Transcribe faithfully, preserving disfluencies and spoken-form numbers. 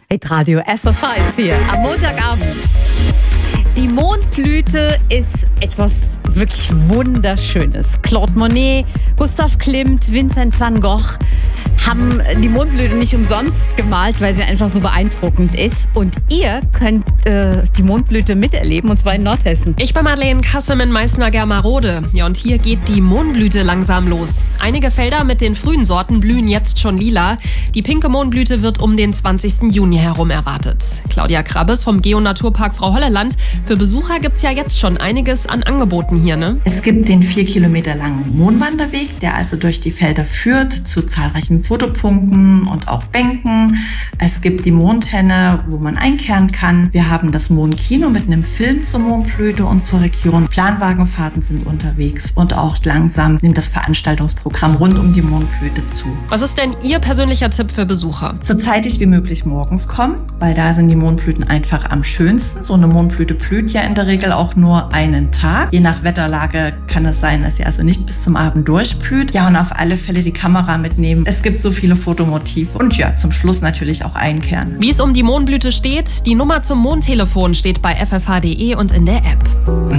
Hitradio F F H ist hier am Montagabend. Die Mondblüte ist etwas wirklich Wunderschönes. Claude Monet, Gustav Klimt, Vincent van Gogh haben die Mondblüte nicht umsonst gemalt, weil sie einfach so beeindruckend ist. Und ihr könnt äh, die Mondblüte miterleben, und zwar in Nordhessen. Ich bin Madeleine Kassem in Meißner-Germerode. Ja, und hier geht die Mondblüte langsam los. Einige Felder mit den frühen Sorten blühen jetzt schon lila. Die pinke Mondblüte wird um den zwanzigsten Juni herum erwartet. Claudia Krabbes vom Geo-Naturpark Frau Holleland. Für Besucher gibt's ja jetzt schon einiges an Angeboten hier, ne? Es gibt den vier Kilometer langen Mondwanderweg, der also durch die Felder führt, zu zahlreichen Fotopunkten und auch Bänken. Es gibt die Mondhenne, wo man einkehren kann. Wir haben das Mondkino mit einem Film zur Mondblüte und zur Region. Planwagenfahrten sind unterwegs und auch langsam nimmt das Veranstaltungsprogramm rund um die Mondblüte zu. Was ist denn Ihr persönlicher Tipp für Besucher? So zeitig wie möglich morgens kommen, weil da sind die Mondblüten einfach am schönsten. So eine Mondblüte blüht ja in der Regel auch nur einen Tag. Je nach Wetterlage kann es sein, dass sie also nicht bis zum Abend durchblüht. Ja, und auf alle Fälle die Kamera mitnehmen. Es gibt so viele Fotomotive. Und ja, zum Schluss natürlich auch einkehren. Wie es um die Mondblüte steht, die Nummer zum Mondtelefon steht bei f f h punkt d e und in der App.